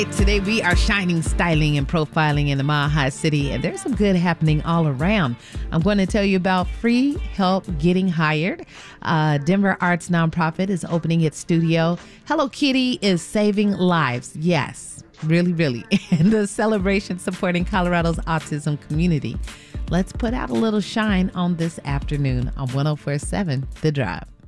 Today we are shining, styling, and profiling in the Mile High City, and there's some good happening all around. I'm going to tell you about Free Help Getting Hired. Denver Arts Nonprofit is opening its studio. Hello Kitty is saving lives. Yes, really, really. And the celebration supporting Colorado's autism community. Let's put out a little shine on this afternoon on 104.7 The Drive.